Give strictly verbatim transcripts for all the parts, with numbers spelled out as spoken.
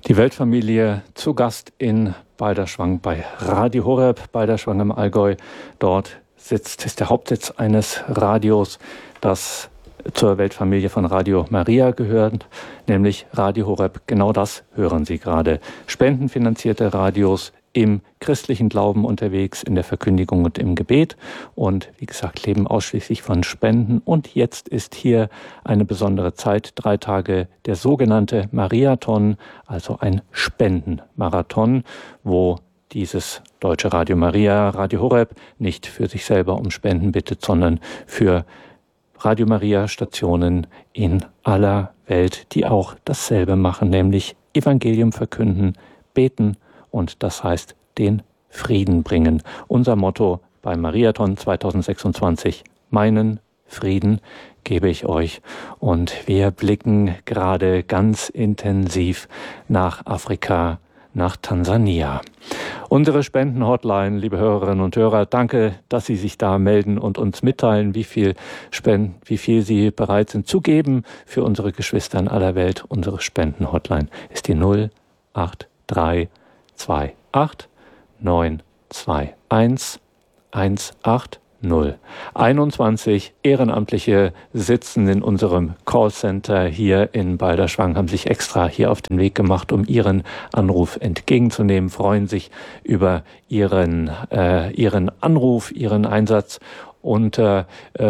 Die Weltfamilie zu Gast in Balderschwang bei Radio Horeb, Balderschwang im Allgäu. Dort sitzt, ist der Hauptsitz eines Radios, das zur Weltfamilie von Radio Maria gehört, nämlich Radio Horeb. Genau das hören Sie gerade. Spendenfinanzierte Radios im christlichen Glauben unterwegs, in der Verkündigung und im Gebet und wie gesagt, leben ausschließlich von Spenden. Und jetzt ist hier eine besondere Zeit, drei Tage der sogenannte Mariathon, also ein Spendenmarathon, wo dieses deutsche Radio Maria, Radio Horeb, nicht für sich selber um Spenden bittet, sondern für Radio Maria Stationen in aller Welt, die auch dasselbe machen, nämlich Evangelium verkünden, beten und das heißt den Frieden bringen. Unser Motto beim Mariathon zwanzig sechsundzwanzig, meinen Frieden gebe ich euch. Und wir blicken gerade ganz intensiv nach Afrika, nach Tansania. Unsere Spenden-Hotline, liebe Hörerinnen und Hörer, danke, dass Sie sich da melden und uns mitteilen, wie viel Spenden, wie viel Sie bereit sind zu geben für unsere Geschwister in aller Welt. Unsere Spenden-Hotline ist die null acht drei zwei acht neun zwei eins eins acht null. einundzwanzig Ehrenamtliche sitzen in unserem Callcenter hier in Balderschwang, haben sich extra hier auf den Weg gemacht, um Ihren Anruf entgegenzunehmen, freuen sich über Ihren, äh, Ihren Anruf, Ihren Einsatz und, äh,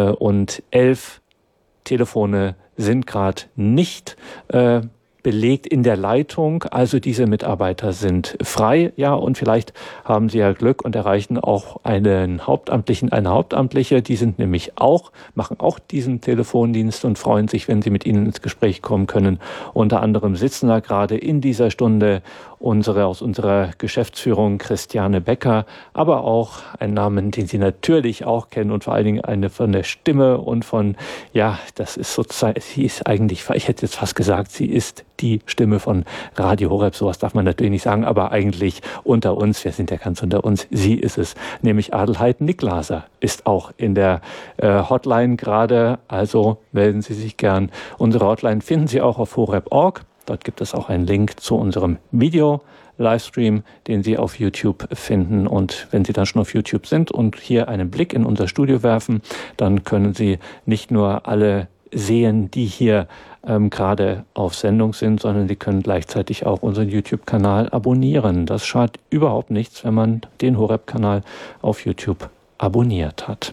und elf Telefone sind gerade nicht äh, belegt in der Leitung, also diese Mitarbeiter sind frei, ja, und vielleicht haben Sie ja Glück und erreichen auch einen Hauptamtlichen, eine Hauptamtliche, die sind nämlich auch, machen auch diesen Telefondienst und freuen sich, wenn Sie mit ihnen ins Gespräch kommen können. Unter anderem sitzen da gerade in dieser Stunde unsere, aus unserer Geschäftsführung Christiane Becker, aber auch ein Namen, den Sie natürlich auch kennen und vor allen Dingen eine von der Stimme und von, ja, das ist sozusagen, sie ist eigentlich, ich hätte jetzt fast gesagt, sie ist die Stimme von Radio Horeb, sowas darf man natürlich nicht sagen, aber eigentlich unter uns, wir sind ja ganz unter uns, sie ist es, nämlich Adelheid Niklaser ist auch in der äh, Hotline gerade, also melden Sie sich gern. Unsere Hotline finden Sie auch auf horeb punkt org, dort gibt es auch einen Link zu unserem Video Livestream, den Sie auf YouTube finden. Und wenn Sie dann schon auf YouTube sind und hier einen Blick in unser Studio werfen, dann können Sie nicht nur alle sehen, die hier ähm, gerade auf Sendung sind, sondern Sie können gleichzeitig auch unseren YouTube-Kanal abonnieren. Das schadet überhaupt nichts, wenn man den Horeb-Kanal auf YouTube abonniert hat.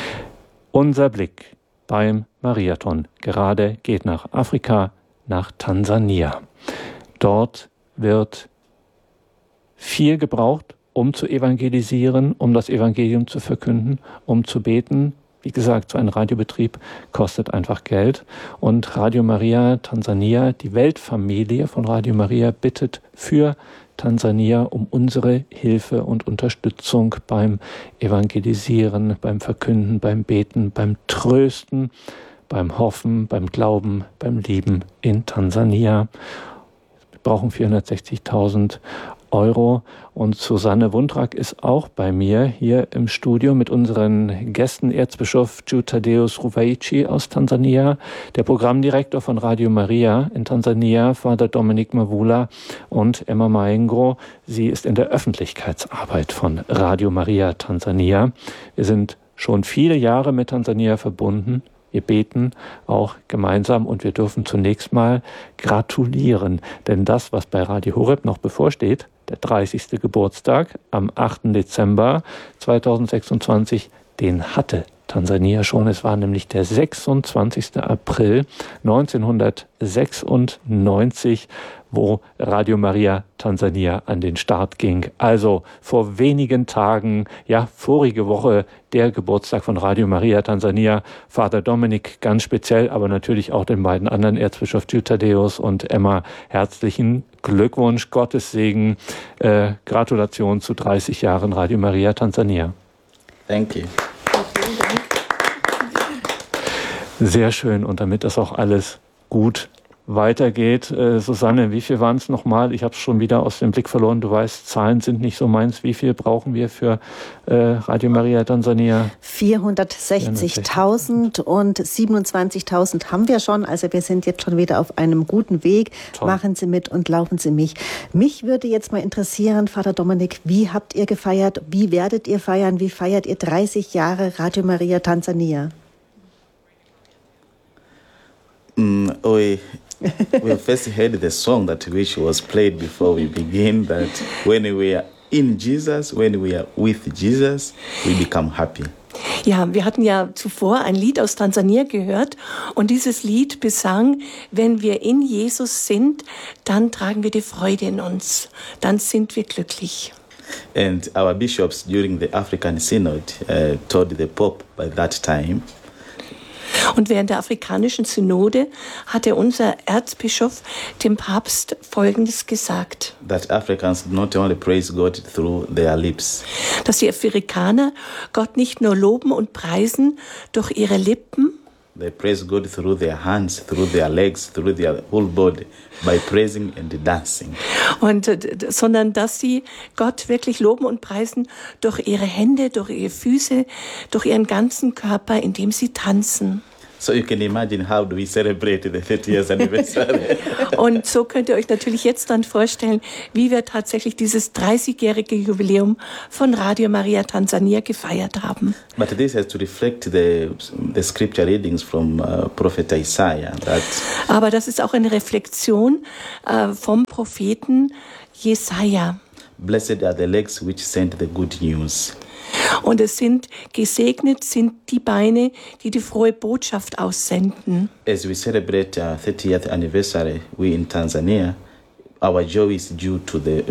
Unser Blick beim Mariathon gerade geht nach Afrika, nach Tansania. Dort wird viel gebraucht, um zu evangelisieren, um das Evangelium zu verkünden, um zu beten. Wie gesagt, so ein Radiobetrieb kostet einfach Geld. Und Radio Maria Tansania, die Weltfamilie von Radio Maria, bittet für Tansania um unsere Hilfe und Unterstützung beim Evangelisieren, beim Verkünden, beim Beten, beim Trösten, beim Hoffen, beim Glauben, beim Lieben in Tansania. Wir brauchen vierhundertsechzigtausend Euro. Und Susanne Wundrak ist auch bei mir hier im Studio mit unseren Gästen, Erzbischof Jude Thaddeus Ruwa'ichi aus Tansania, der Programmdirektor von Radio Maria in Tansania, Vater Dominik Mavula und Emma Maengo. Sie ist in der Öffentlichkeitsarbeit von Radio Maria Tansania. Wir sind schon viele Jahre mit Tansania verbunden. Wir beten auch gemeinsam und wir dürfen zunächst mal gratulieren. Denn das, was bei Radio Horeb noch bevorsteht, der dreißigste Geburtstag am achten Dezember zweitausendsechsundzwanzig, den hatte Tansania schon. Es war nämlich der sechsundzwanzigste April neunzehnhundertsechsundneunzig, wo Radio Maria Tansania an den Start ging. Also vor wenigen Tagen, ja, vorige Woche, der Geburtstag von Radio Maria Tansania. Vater Dominik ganz speziell, aber natürlich auch den beiden anderen, Erzbischof Jude Thaddeus und Emma, herzlichen Glückwunsch, Gottes Segen, äh, Gratulation zu dreißig Jahren Radio Maria Tansania. Thank you. Vielen Dank. Sehr schön, und damit das auch alles gut weitergeht. Äh, Susanne, wie viel waren es nochmal? Ich habe es schon wieder aus dem Blick verloren. Du weißt, Zahlen sind nicht so meins. Wie viel brauchen wir für äh, Radio Maria Tansania? vierhundertsechzigtausend und siebenundzwanzigtausend haben wir schon. Also wir sind jetzt schon wieder auf einem guten Weg. Toll. Machen Sie mit und laufen Sie mich. Mich würde jetzt mal interessieren, Vater Dominik, wie habt ihr gefeiert? Wie werdet ihr feiern? Wie feiert ihr dreißig Jahre Radio Maria Tansania? Mm, we we first heard the song that which was played before we begin, that when we are in Jesus, when we are with Jesus, we become happy. Ja, wir hatten ja zuvor ein Lied aus Tansania gehört und dieses Lied besang, wenn wir in Jesus sind, dann tragen wir die Freude in uns, dann sind wir glücklich. And our bishops during the African Synod uh, told the Pope by that time, und während der afrikanischen Synode hatte unser Erzbischof dem Papst Folgendes gesagt: that Africans not only praise God through their lips, dass die Afrikaner Gott nicht nur loben und preisen durch ihre Lippen, they praise God through their hands, through their legs, through their whole body, by praising and dancing. Und, sondern dass sie Gott wirklich loben und preisen durch ihre Hände, durch ihre Füße, durch ihren ganzen Körper, indem sie tanzen. So you can imagine how do we celebrate the thirty years anniversary. Und so könnt ihr euch natürlich jetzt dann vorstellen, wie wir tatsächlich dieses dreißigjährige Jubiläum von Radio Maria Tansania gefeiert haben. But this has to reflect the the scripture readings from uh, Prophet Isaiah. That Aber das ist auch eine Reflexion äh, vom Propheten Jesaja. Blessed are the legs which send the good news. Und es sind gesegnet sind die Beine, die die frohe Botschaft aussenden. As we celebrate our thirtieth anniversary, we in Tanzania, our joy is due to the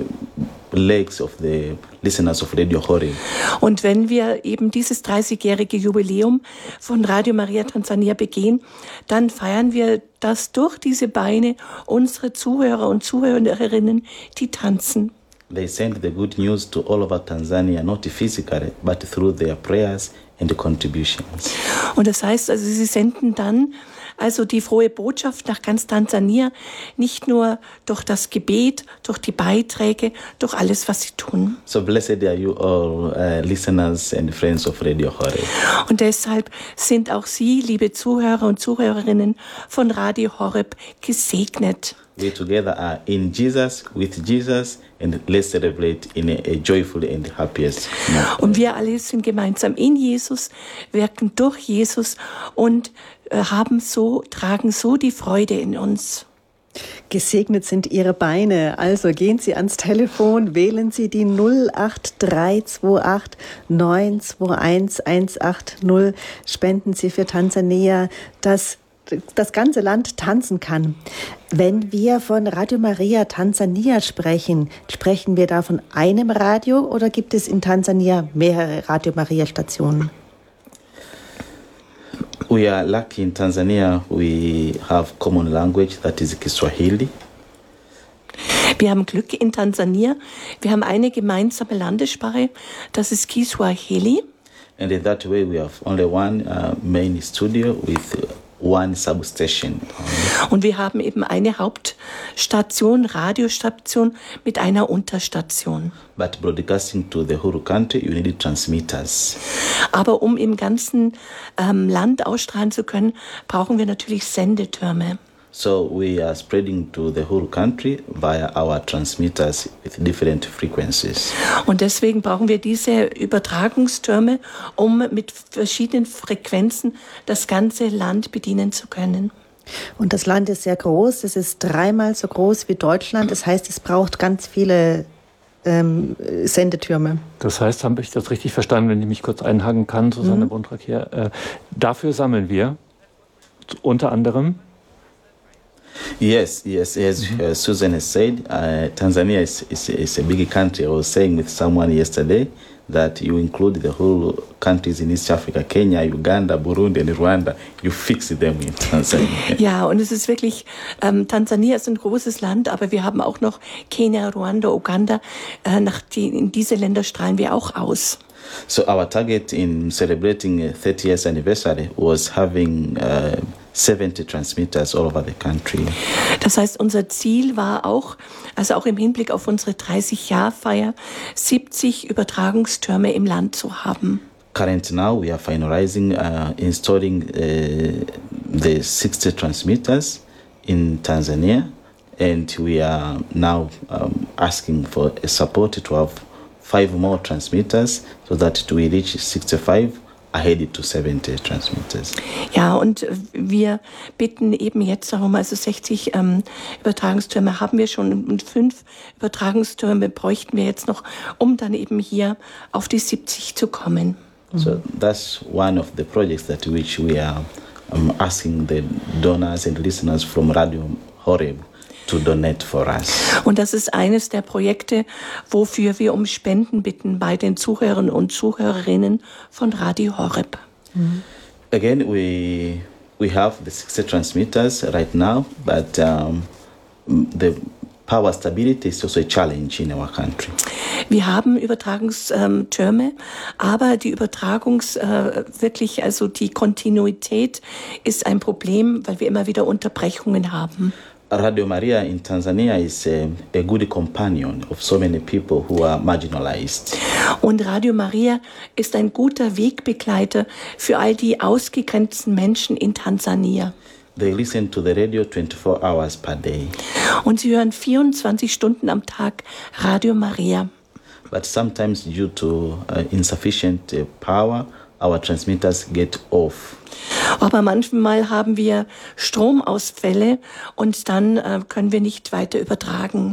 legs of the listeners of Radio Horeb. Und wenn wir eben dieses dreißigjährige Jubiläum von Radio Maria Tansania begehen, dann feiern wir das durch diese Beine unsere Zuhörer und Zuhörerinnen, die tanzen. They send the good news to all over Tanzania, not physically, but through their prayers and contributions. Und das heißt also, sie senden dann also die frohe Botschaft nach ganz Tansania, nicht nur durch das Gebet, durch die Beiträge, durch alles, was sie tun. So blessed are you all, uh, listeners and friends of Radio Horeb. Und deshalb sind auch Sie, liebe Zuhörer und Zuhörerinnen von Radio Horeb, gesegnet. We together are in Jesus, with Jesus, and let's celebrate in a, a joyful and happiest manner. Und wir alle sind gemeinsam in Jesus, wirken durch Jesus und äh, haben so, tragen so die Freude in uns. Gesegnet sind Ihre Beine. Also gehen Sie ans Telefon, wählen Sie die null acht drei zwei acht neun zwei eins eins acht null. Spenden Sie für Tansania, dass das ganze Land tanzen kann. Wenn wir von Radio Maria Tansania sprechen, sprechen wir da von einem Radio oder gibt es in Tansania mehrere Radio Maria Stationen? We are lucky in Tanzania, we have common language, that is Kiswahili. Wir haben Glück in Tansania. Wir haben eine gemeinsame Landessprache, das ist Kiswahili. And in that way we have only one uh, main studio with one substation. Und wir haben eben eine Hauptstation, Radiostation mit einer Unterstation. But broadcasting to the whole country, you need transmitters. Aber um im ganzen ähm, Land ausstrahlen zu können, brauchen wir natürlich Sendetürme. So we are spreading to the whole country via our transmitters with different frequencies. Und deswegen brauchen wir diese Übertragungstürme, um mit verschiedenen Frequenzen das ganze Land bedienen zu können. Und das Land ist sehr groß. Es ist dreimal so groß wie Deutschland. Das heißt, es braucht ganz viele ähm, Sendetürme. Das heißt, habe ich das richtig verstanden, wenn ich mich kurz einhaken kann, Susanne mhm. Bontrack hier. Äh, dafür sammeln wir unter anderem. Yes, yes, as uh, Susan has said, uh, Tanzania is, is, is a big country. I was saying with someone yesterday that you include the whole countries in East Africa, Kenya, Uganda, Burundi and Rwanda, you fix them in Tanzania. Ja, und es ist wirklich, ähm, Tansania ist ein großes Land, aber wir haben auch noch Kenia, Ruanda, Uganda. Äh, nach die, in diese Länder strahlen wir auch aus. So our target in celebrating a thirty years anniversary was having uh, seventy transmitters all over the country. Das heißt, unser Ziel war auch, also auch im Hinblick auf unsere dreißig-Jahr-Feier, siebzig Übertragungstürme im Land zu haben. Currently now we are finalizing uh, installing uh, the sixty transmitters in Tanzania, and we are now um, asking for a support to have five more transmitters so that we reach sixty-five, ahead to seventy transmitters. Ja, und wir bitten eben jetzt darum, also sechzig ähm, Übertragungstürme haben wir schon und fünf Übertragungstürme bräuchten wir jetzt noch, um dann eben hier auf die siebzig zu kommen. So that's one of the projects that which we are um, asking the donors and listeners from Radio Horeb to donate for us. Und das ist eines der Projekte, wofür wir um Spenden bitten bei den Zuhörern und Zuhörerinnen von Radio Horeb. Mhm. Again, we we have the sixty transmitters right now, but um, the power stability is also a challenge in our country. Wir haben Übertragungstürme, aber die Übertragungs äh, wirklich, also die Kontinuität ist ein Problem, weil wir immer wieder Unterbrechungen haben. Radio Maria in Tanzania is a, a good companion of so many people who are marginalized. Und Radio Maria ist ein guter Wegbegleiter für all die ausgegrenzten Menschen in Tansania. They listen to the radio twenty-four hours per day. Und sie hören vierundzwanzig Stunden am Tag Radio Maria. But sometimes due to uh, insufficient uh, power, our transmitters get off. Aber manchmal haben wir Stromausfälle und dann äh, können wir nicht weiter übertragen.